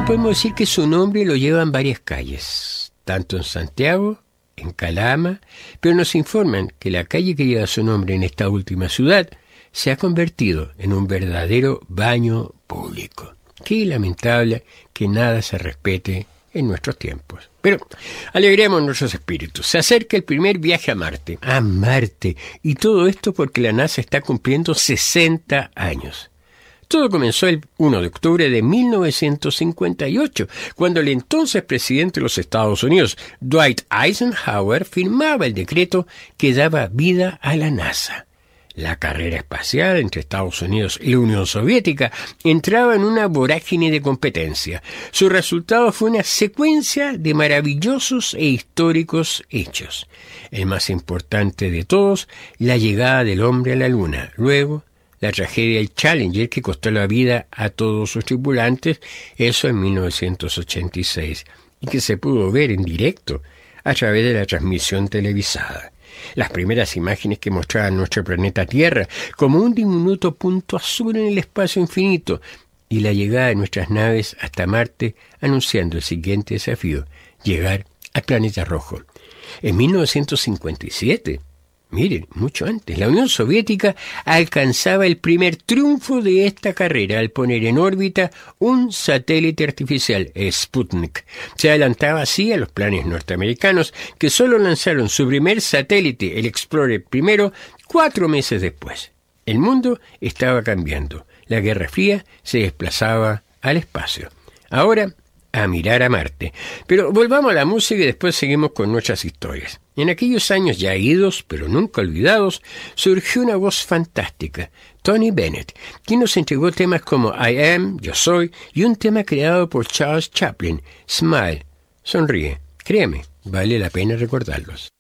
podemos decir que su nombre lo llevan varias calles, tanto en Santiago, en Calama, pero nos informan que la calle que lleva su nombre en esta última ciudad se ha convertido en un verdadero baño público. Qué lamentable que nada se respete en nuestros tiempos. Pero alegremos nuestros espíritus. Se acerca el primer viaje a Marte. A Marte. Y todo esto porque la NASA está cumpliendo 60 años. Todo comenzó el 1 de octubre de 1958, cuando el entonces presidente de los Estados Unidos, Dwight Eisenhower, firmaba el decreto que daba vida a la NASA. La carrera espacial entre Estados Unidos y la Unión Soviética entraba en una vorágine de competencia. Su resultado fue una secuencia de maravillosos e históricos hechos. El más importante de todos, la llegada del hombre a la Luna. Luego, la tragedia del Challenger, que costó la vida a todos sus tripulantes, eso en 1986, y que se pudo ver en directo a través de la transmisión televisada. Las primeras imágenes que mostraban nuestro planeta Tierra como un diminuto punto azul en el espacio infinito, y la llegada de nuestras naves hasta Marte anunciando el siguiente desafío: llegar al planeta rojo. En 1957, miren, mucho antes, la Unión Soviética alcanzaba el primer triunfo de esta carrera al poner en órbita un satélite artificial, Sputnik. Se adelantaba así a los planes norteamericanos, que solo lanzaron su primer satélite, el Explorer I, 4 meses después. El mundo estaba cambiando. La Guerra Fría se desplazaba al espacio. Ahora, a mirar a Marte. Pero volvamos a la música y después seguimos con nuestras historias. En aquellos años ya idos, pero nunca olvidados, surgió una voz fantástica, Tony Bennett, quien nos entregó temas como I Am, Yo Soy, y un tema creado por Charles Chaplin, Smile, Sonríe. Créeme, vale la pena recordarlos.